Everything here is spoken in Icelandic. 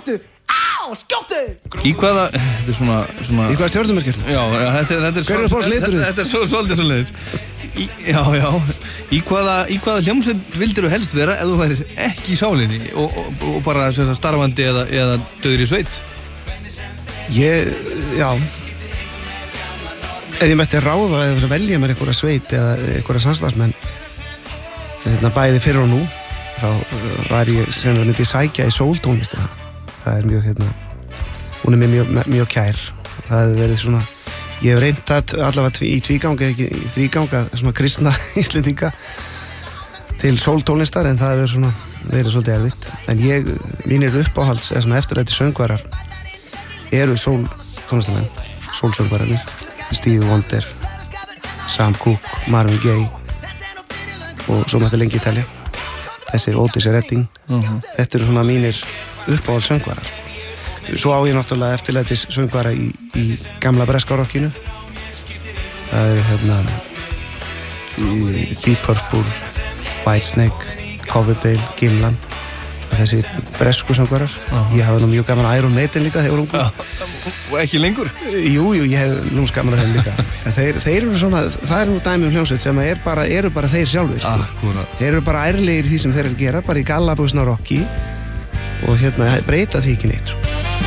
skjóttu, skjóttu. Í hvaða, þetta er svona Í hvaða stjörnumerkir? Já, þetta er Hver er fólks liturinn? Þetta er svolítið svoleiðis. Já. Í hvaða hljómsveit vildirðu helst vera ef þú værir ekki í sálinni og bara sem sagt starfandi eða döður í sveit? Já. Ef ég mætti ráða eða velja mér einhverja sveit eða einhverja samslagsmenn bæði fyrir og nú, þá var ég sennilega myndi sækja í sóltónlistina. Það er mjög hún er mér mjög kær. Það hefur verið svona, ég hef reynt að allavega í tvígang eða ekki í þrígang að svona kristna Íslendinga til sóltónlistar, en það hefur svona verið svolítið erfitt. En mínir uppáhalds eða svona eftirlæti söngvarar eru sóltónlistamenn, sólsöngvararnir, Stevie Wonder, Sam Cooke, Marvin Gaye og svo mætti lengi telja. Þessi Otis Redding, þetta eru svona mínir uppáhalds söngvarar. Svo á ég náttúrulega eftirlætis söngvara í gamla breska rockinu. Það eru Deep Purple, Whitesnake, Coverdale, Gillan, þessi bresku söngvarar. Ég hafði nú mjög gaman að Iron Maiden líka þegar ungur. Og ekki lengur? Jú, ég hef lúmst gaman að þeim líka. En þeir eru svona, það er nú dæmi hljómsveit sem eru bara þeir sjálfir. Akkúrat. Þeir eru bara ærlegir í því sem þeir eru að gera, bara í gallabuxna og rocki og breyta því ekki neitt.